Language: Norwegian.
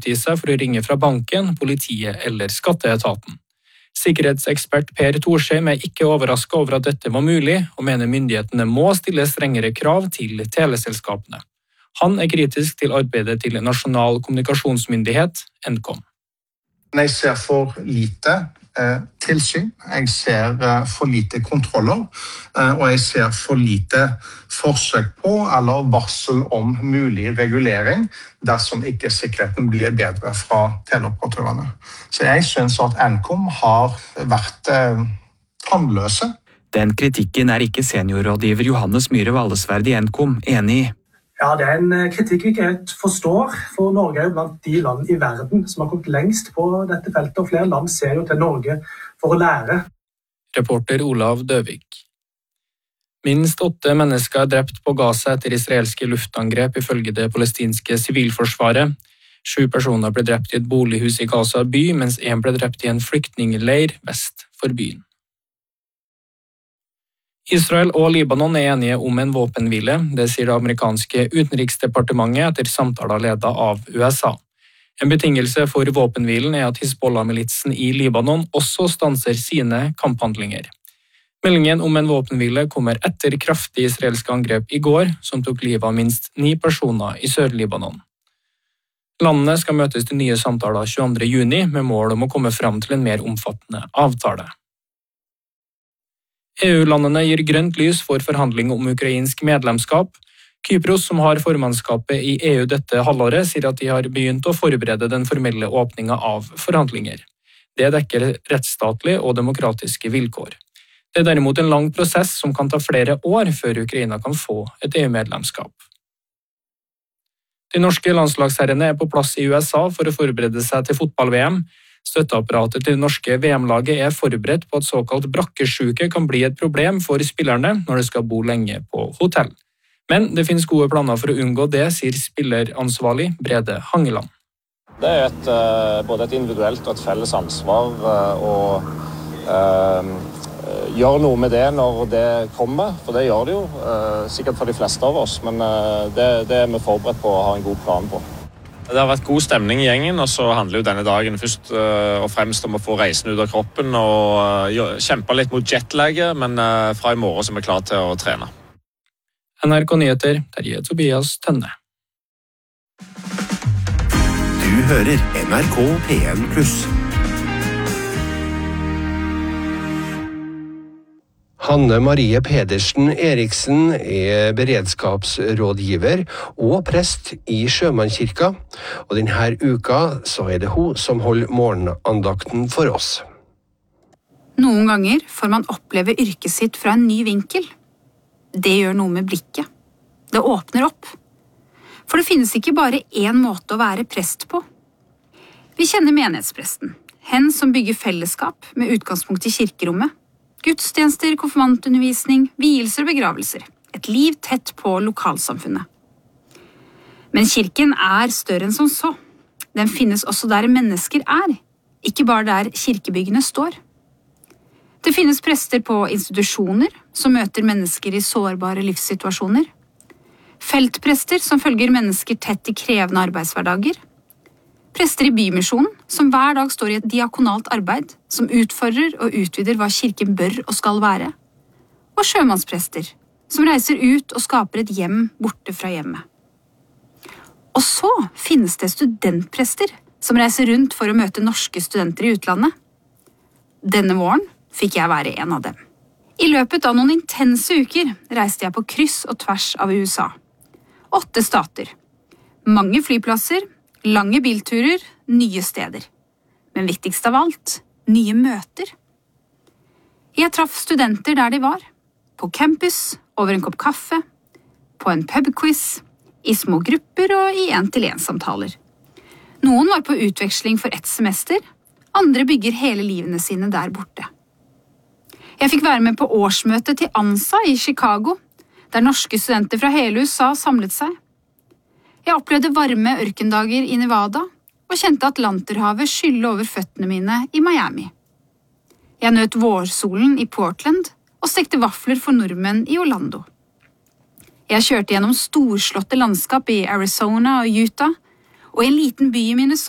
utgi seg for å ringe fra banken, politiet eller skatteetaten. Sikkerhetsekspert Per Torsheim er ikke overrasket over at dette var mulig, og mener myndighetene må stille strengere krav til teleselskapene. Han er kritisk til arbeidet til Nasjonal kommunikasjonsmyndighet, Nkom. Jeg ser for lite tilsyn, jeg ser for lite kontroller, og jeg ser for lite forsøk på eller varsel om mulig regulering dersom ikke sikkerheten blir bedre fra teleoperatørene. Så jeg synes at Nkom har vært tannløse. Den kritikken er ikke seniorrådgiver Johannes Myhre Vallesverd i Nkom enig i. Ja, det er en kritikk vi ikke helt forstår, for Norge er jo blant de land i verden som har kommet lengst på dette feltet, og flere land ser jo til Norge for å lære. Reporter Olav Døvik. Minst 8 mennesker er drept på Gaza etter israelske luftangrep ifølge det palestinske sivilforsvaret. 7 personer ble drept i et bolighus i Gaza by, mens 1 ble drept i en flyktningleir vest for byen. Israel og Libanon er enige om en våpenhvile, det sier det amerikanske utenriksdepartementet etter samtaler ledet av USA. En betingelse for våpenhvilen er at Hizbollah-militsen i Libanon også stanser sine kamphandlinger. Meldingen om en våpenhvile kommer etter kraftig israelske angrep i går, som tok livet av minst 9 personer i Sør-Libanon. Landene skal møtes til nye samtaler 22. juni med mål om å komme fram til en mer omfattende avtale. EU-landene gir grønt lys for forhandling om ukrainsk medlemskap. Kypros, som har formannskapet i EU dette halvåret, sier at de har begynt å forberede den formelle åpningen av forhandlinger. Det dekker rettsstatlige og demokratiske vilkår. Det er derimot en lang prosess som kan ta flere år før Ukraina kan få et EU-medlemskap. De norske landslagsherrene er på plass i USA for å forberede seg til fotball-VM. Støtteapparatet til det norske VM-laget er forberedt på at såkalt brakkesjuke kan bli et problem for spillerne når de skal bo lenge på hotell. Men det finnes gode planer for å unngå det, sier spilleransvarlig Brede Hangeland. Det er både et individuelt og et felles ansvar å gjøre noe med det når det kommer, for det gjør det jo, sikkert for de fleste av oss, men det er vi forberedt på å ha en god plan på. Det har vært god stemning i gjengen, og så handler jo denne dagen først og fremst om å få reisen ut av kroppen og kjempe litt mot jetlaget, men fra i morgen så er vi klare til å trene. NRK Nyheter, Terje Tobias Tønne. Du hører NRK P1+. Hanne Marie Pedersen Eriksen er beredskapsrådgiver og prest i Sjømannskirka, og denne uka så er det hun som holder morgenandakten for oss. Noen ganger får man oppleve yrket sitt fra en ny vinkel. Det gjør noe med blikket. Det åpner opp. For det finnes ikke bare én måte å være prest på. Vi kjenner menighetspresten, hen som bygger fellesskap med utgangspunkt i kirkerommet. Gudstjenester, konfirmantundervisning, vielser og begravelser. Et liv tett på lokalsamfunnet. Men kirken er større enn som så. Den finnes også der mennesker er, ikke bare der kirkebyggene står. Det finnes prester på institusjoner som møter mennesker i sårbare livssituasjoner. Feltprester som følger mennesker tett i krevende arbeidshverdager. Prester i Bymisjonen, som hver dag står i et diakonalt arbeid, som utfordrer og utvider hva kirken bør og skal være. Og sjømannsprester, som reiser ut og skaper et hjem borte fra hjemmet. Og så finnes det studentprester, som reiser rundt for å møte norske studenter i utlandet. Denne våren fikk jeg være en av dem. I løpet av noen intense uker reiste jeg på kryss og tvers av USA. 8 stater. Mange flyplasser, lange bilturer, nye steder. Men viktigst av alt, nye møter. Jeg traff studenter der de var. På campus, over en kopp kaffe, på en pubquiz, i små grupper og i 1-til-1-samtaler. Noen var på utveksling for 1 semester, andre bygger hele livene sine der borte. Jeg fikk være med på årsmøtet til ANSA i Chicago, der norske studenter fra hele USA samlet seg. Jeg opplevde varme ørkendager i Nevada, og kjente Atlanterhavet skylle over føttene mine i Miami. Jeg nøt vårsolen i Portland, og stekte vafler for nordmenn i Orlando. Jeg kjørte gjennom storslåtte landskap i Arizona og Utah, og i en liten by i Minnesota